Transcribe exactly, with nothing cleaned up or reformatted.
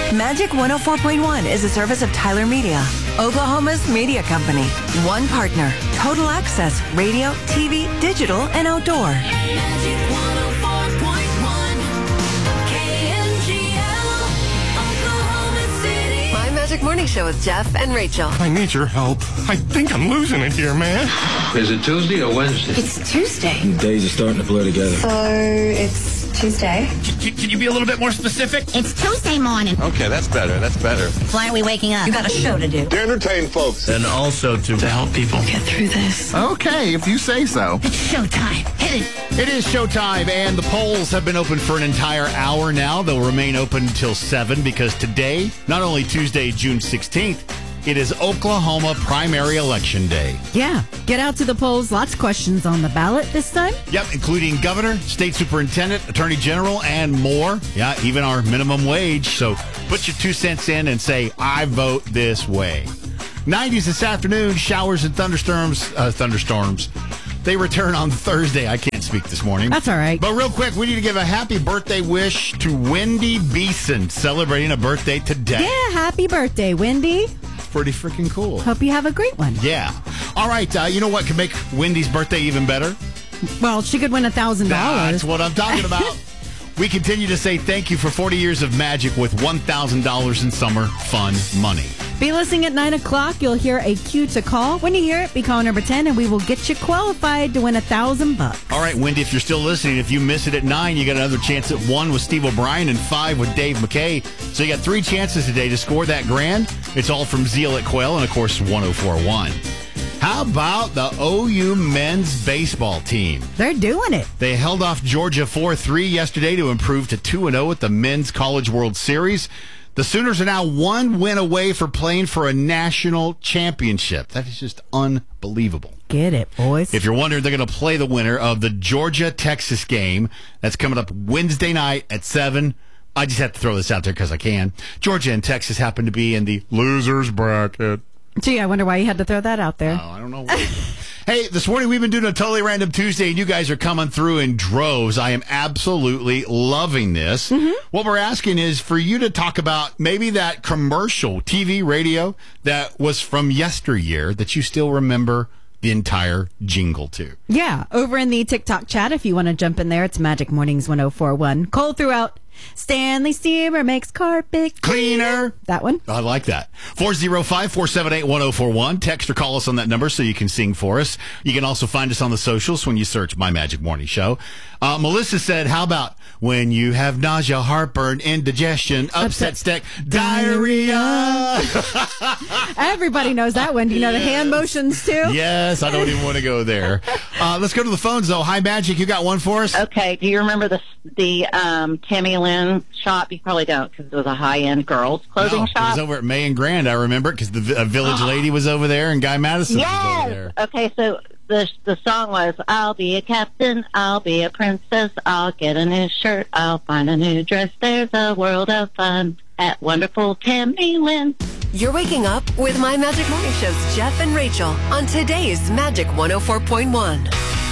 Magic one oh four point one is a service of Tyler Media, Oklahoma's media company. One partner, total access, radio, T V, digital, and outdoor. Magic one oh four point one, K N G L, Oklahoma City. My Magic Morning Show with Jeff and Rachel. I need your help. I think I'm losing it here, man. Is it Tuesday or Wednesday? It's Tuesday. The days are starting to blur together. So it's Tuesday. Can, can you be a little bit more specific? It's Tuesday morning. Okay, that's better. That's better. Why aren't we waking up? You got a show to do. To entertain folks. And also to, to help people Get through this. Okay, if you say so. It's showtime. Hit it. It is showtime, and the polls have been open for an entire hour now. They'll remain open until seven because today, not only Tuesday, June sixteenth, it is Oklahoma primary election day. Yeah, get out to the polls. Lots of questions on the ballot this time. Yep, including governor, state superintendent, attorney general, and more. Yeah, even our minimum wage. So put your two cents in and say, I vote this way. nineties this afternoon, showers and thunderstorms. Uh, thunderstorms. They return on Thursday. I can't speak this morning. That's all right. But real quick, we need to give a happy birthday wish to Wendy Beeson, celebrating a birthday today. Yeah, happy birthday, Wendy. Pretty freaking cool. Hope you have a great one. Yeah. All right. Uh, you know what could make Wendy's birthday even better? Well, she could win a thousand dollars. That's what I'm talking about. We continue to say thank you for forty years of magic with one thousand dollars in summer fun money. Be listening at nine o'clock. You'll hear a cue to call. When you hear it, be call number ten, and we will get you qualified to win a thousand bucks. All right, Wendy, if you're still listening, if you miss it at nine, you got another chance at one with Steve O'Brien and five with Dave McKay. So you got three chances today to score that grand. It's all from Zeal at Quail and, of course, one oh four point one. How about the O U men's baseball team? They're doing it. They held off Georgia four three yesterday to improve to two and oh at the Men's College World Series. The Sooners are now one win away for playing for a national championship. That is just unbelievable. Get it, boys. If you're wondering, they're going to play the winner of the Georgia-Texas game. That's coming up Wednesday night at seven. I just have to throw this out there because I can. Georgia and Texas happen to be in the losers bracket. Gee, I wonder why you had to throw that out there. Oh, I don't know. Hey, this morning we've been doing a totally random Tuesday, and you guys are coming through in droves. I am absolutely loving this. Mm-hmm. What we're asking is for you to talk about maybe that commercial, T V, radio, that was from yesteryear that you still remember the entire jingle to. Yeah, over in the TikTok chat, if you want to jump in there, it's Magic Mornings one oh four point one. Cole threw out Stanley Steamer makes carpet cleaner. That one. I like that. four oh five, four seven eight, one oh four one. Text or call us on that number so you can sing for us. You can also find us on the socials when you search My Magic Morning Show. Uh, Melissa said, how about when you have nausea, heartburn, indigestion, upset, upset stomach, diarrhea? Everybody knows that one. Do you know the hand motions too? Yes, I don't even want to go there. Uh, let's go to the phones though. Hi, Magic. You got one for us? Okay. Do you remember the the um, Tammy Lynn shop? You probably don't because it was a high-end girls clothing no, shop. It was over at May and Grand. I remember it because the uh, Village Lady was over there and Guy Madison yes! was over there. Okay, so the the song was, I'll be a captain, I'll be a princess, I'll get a new shirt, I'll find a new dress. There's a world of fun at wonderful Tammy Lynn. You're waking up with My Magic Morning Show's Jeff and Rachel on today's Magic one oh four point one.